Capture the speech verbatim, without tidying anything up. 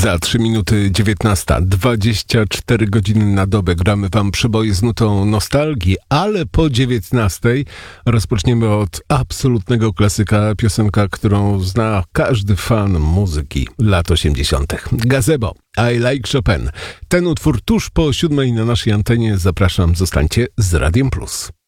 Za trzy minuty dziewiętnasta, dwadzieścia cztery godziny na dobę gramy wam przyboje z nutą nostalgii, ale po dziewiętnastej rozpoczniemy od absolutnego klasyka, piosenka, którą zna każdy fan muzyki lat osiemdziesiątych. Gazebo, I Like Chopin. Ten utwór tuż po siódmej na naszej antenie. Zapraszam, zostańcie z Radiem Plus.